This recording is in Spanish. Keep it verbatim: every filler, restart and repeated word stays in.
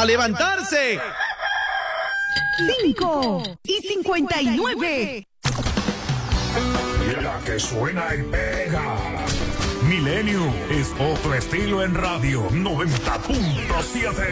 ¡A levantarse! Cinco y cincuenta y nueve. La que suena y pega. Milenio es otro estilo en radio noventa punto siete.